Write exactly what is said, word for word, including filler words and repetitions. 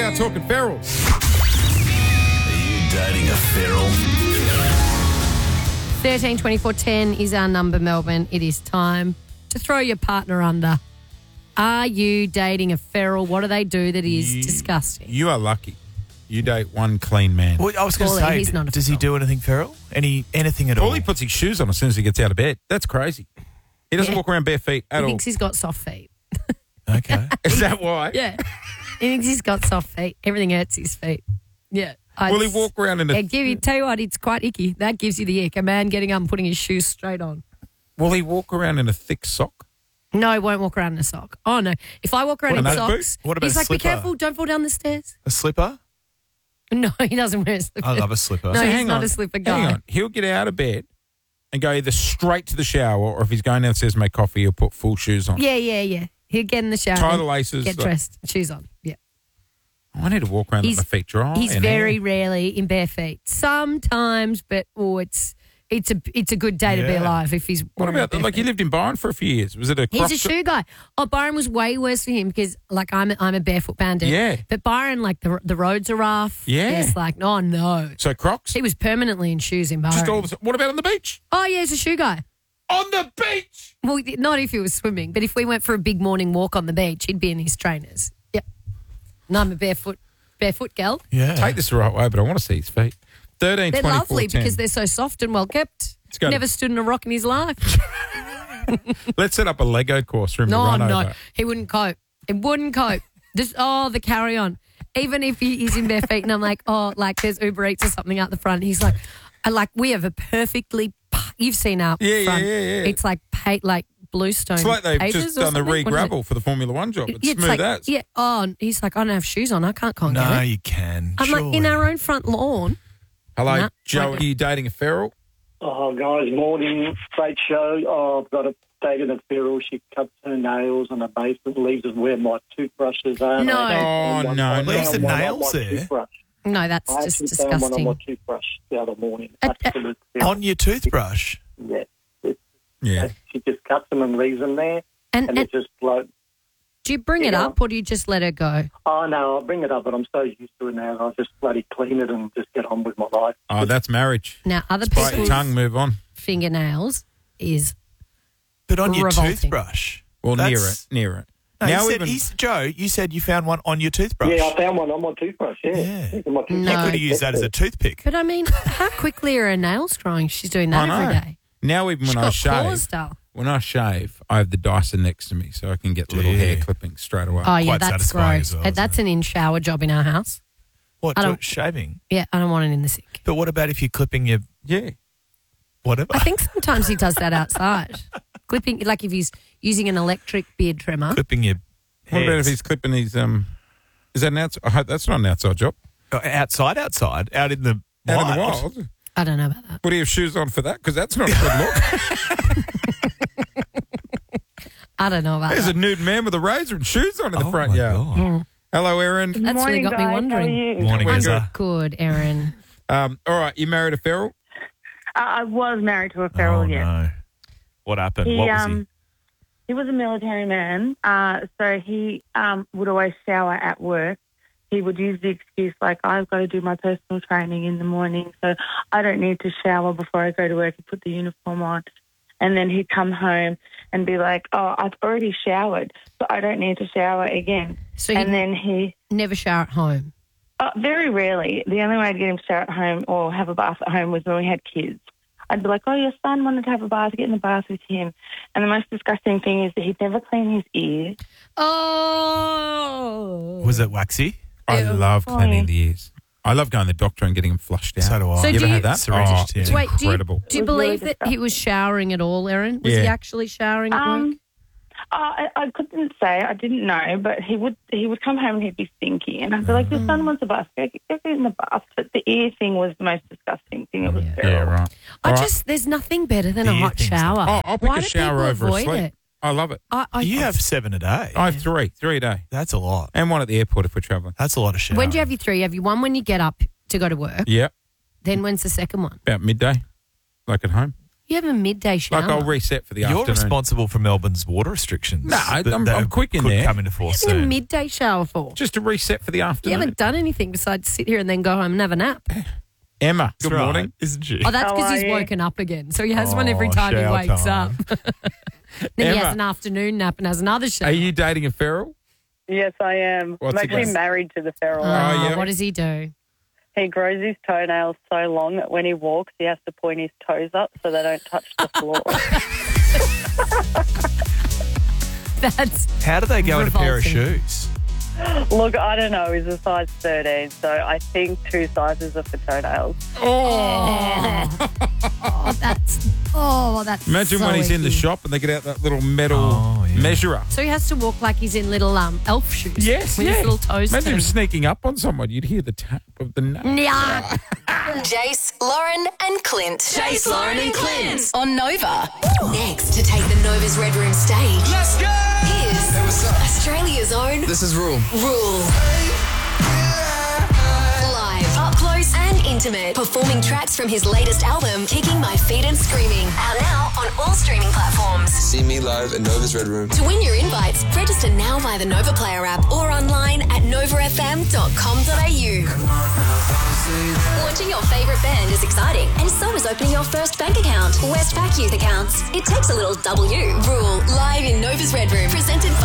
We are talking ferals. Are you dating a feral? thirteen twenty-four ten is our number, Melbourne. It is time to throw your partner under. Are you dating a feral? What do they do that is You- disgusting? You are lucky. You date one clean man. Well, I was going to Paulie, say, he's not a does he feral. do anything feral? Any anything at all? Paulie puts his shoes on as soon as he gets out of bed. That's crazy. He doesn't Yeah. walk around bare feet at He all. thinks he's got soft feet. Okay. Is that why? Yeah. He thinks he's got soft feet. Everything hurts his feet. Yeah. I Will he just- walk around in a... Yeah, give you, tell you what, it's quite icky. That gives you the ick. A man getting up and putting his shoes straight on. Will he walk around in a thick sock? No, he won't walk around in a sock. Oh, no. If I walk around What in about a boot? socks, What about he's a like, be slipper? careful, don't fall down the stairs. A slipper? No, he doesn't wear a slipper. I love a slipper. No, So he's hang not on, a slipper Hang guy. on. He'll get out of bed and go either straight to the shower, or if he's going downstairs to make coffee, he'll put full shoes on. Yeah, yeah, yeah. He'll get in the shower. Tie the laces. Get like- dressed, shoes on. Yeah. I need to walk around with He's- my feet dry. He's and very air. rarely in bare feet. Sometimes, but oh, it's it's a it's a good day to be Yeah. alive if he's. What wearing about, bare like, he feet. lived in Byron for a few years. Was it a He's cross? a shoe guy. Oh, Byron was way worse for him because, like, I'm a, I'm a barefoot bandit. Yeah. But Byron, like, the the roads are rough. Yeah. It's like, oh no, So Crocs? he was permanently in shoes in Byron. Just all of a sudden. What about on the beach? Oh yeah, he's a shoe guy. On the beach? Well, not if he was swimming, but if we went for a big morning walk on the beach, he'd be in his trainers. Yep. And I'm a barefoot barefoot gal. Yeah. Take this the right way, but I want to see his feet. thirteen, They're twenty-four, lovely ten. because they're so soft and well kept. Let's go to- Never stood in a rock in his life. Let's set up a Lego course for him to No, run no, over. he wouldn't cope. He wouldn't cope. This, oh, the carry on. Even if he is in bare feet, and I'm like, oh, like there's Uber Eats or something out the front. He's like, I like we have a perfectly. You've seen our Yeah, yeah, front. yeah, yeah. It's like pa- like bluestone. It's like they've pages just or done the something. What is it? re-gravel for the Formula One job. It's Yeah, smooth like, as. yeah. Oh, and he's like, I don't have shoes on. I can't can't No, get it. you can. I'm like in surely. our own front lawn. Hello, Nah, Joe. like- Are you dating a feral? Oh, guys, morning, great show. Oh, I've got a dated a feral. She cuts her nails on the basement, leaves us where my toothbrushes are. No. I Oh, found no, I no. Leaves the found one on nails my there? toothbrush. No, that's I just actually found one on disgusting. my toothbrush the other morning. Uh, uh, Absolute feral. On your toothbrush? Yeah. It, Yeah. She just cuts them and leaves them there, And, and and it just float. do you bring it Yeah. up or do you just let her go? Oh, no, I'll bring it up, but I'm so used to it now. I'll just bloody clean it and just get on with my life. Oh, that's marriage. Now, other Bite your people's tongue, move on. fingernails is But on your Revolting. toothbrush? Well, near it, That's- near it. No, now you said, even, he's, Joe, you said you found one on your toothbrush. Yeah, I found one on my toothbrush, yeah. Yeah. It's in my toothbrush. No. You could have used that as a toothpick. But I mean, how quickly are her nails growing? She's doing that I every know. day. now even She's when I got claws, shave, Dale. when I shave, I have the Dyson next to me so I can get little Yeah. hair clippings straight away. Oh, yeah, Quite that's satisfying gross. as well, Uh, isn't that's an in-shower job in our house. What, I do- don't- shaving? Yeah, I don't want it in the sink. But what about if you're clipping your yeah. whatever? I think sometimes he does that outside. Clipping, like if he's using an electric beard trimmer. clipping your What about if hairs. he's clipping his, um, is that an outside? I hope that's not an outside job. Oh, outside, outside, out in the Out wild. in the wild. I don't know about that. Would he have shoes on for that? Because that's not a good look. I don't know about There's a that. nude man with a razor and shoes on in the Oh, front my yard. God. Mm. Hello, Aaron. That's really Morning, got me guys. How are wondering. you? Morning, We're Lisa. Good, Aaron. Um, all right, you married a feral? Uh, I was married to a feral, Oh, yes. no. What happened? He, what was um, he was a military man, uh, so he um, would always shower at work. He would use the excuse like, I've got to do my personal training in the morning, so I don't need to shower before I go to work and put the uniform on. And then he'd come home and be like, oh, I've already showered, so I don't need to shower again. So and he then he, never shower at home. uh, very rarely, the only way I'd get him to shower at home or have a bath at home was when we had kids. I'd be like, oh, your son wanted to have a bath, get in the bath with him. And the most disgusting thing is that he'd never clean his ears. Oh. he? Was it waxy? I Ew. love cleaning Oh. the ears. I love going to the doctor and getting them flushed out. So do I. So you do ever you- had that? Syringed, oh, yeah. it's Wait, do you, incredible. do you It was really believe that he was showering at all, Aaron? Was he Yeah. actually showering at work? Um, uh, I, I couldn't say, I didn't know, but he would he would come home and he'd be stinky. And I'd be like, your son wants a bath, go get, go get in the bath. But the ear thing was the most disgusting thing. It was Yeah. Yeah, feral. right. I All right. just, there's nothing better than The a ear hot thing's shower. Oh, I'll pick Why a do shower people over a avoid sleep. it? I love it. I, I, You have seven a day. I have three, three a day. That's a lot. And one at the airport if we're travelling. That's a lot of showering. When do you have your three? You have your one when you get up to go to work. Yeah, Then when's the second one? about midday, like at home. You have a midday shower. Like I'll reset for the You're afternoon. responsible for Melbourne's water restrictions. No, I- that- I'm- that I'm quick in could there. come into force What are you having a soon. midday shower for? Just to reset for the You afternoon. haven't done anything besides sit here and then go home and have a nap. Emma, That's good right, morning. isn't she? Oh, that's How because are he's you? woken up again. So he has one every Oh, time he shower wakes time. up. Then he Emma. has an afternoon nap and has another shower. Are you dating a feral? Yes, I am. What's I'm it actually got? married to the feral. Oh, Oh, yeah. What does he do? He grows his toenails so long that when he walks, he has to point his toes up so they don't touch the floor. That's How do they go in a pair of Revolting. shoes? Look, I don't know. He's a size thirteen, so I think two sizes are for toenails. Oh. oh, that's oh, that's. Imagine so when he's in the icky. shop and they get out that little metal Oh, yeah. measurer. So he has to walk like he's in little um elf shoes. Yes, with yeah. his little toes. Imagine him turned. sneaking up on someone. You'd hear the tap of the nail. Yeah. Jace, Lauren, and Clint. Jace, Lauren, and Clint on Nova. Next to take the Nova's Red Room stage. Let's go! Here's Australia's own This is Rule. Rule. Live, up close and intimate, performing tracks from his latest album, Kicking My Feet and Screaming. Out now on all streaming platforms. See me live at Nova's Red Room. To win your invites, register now via the Nova Player app or online at nova f m dot com dot a u. Launching your favourite band is exciting, and so is opening your first bank account. Westpac Youth Accounts. It takes a little W. Rule, live in Nova's Red Room, presented by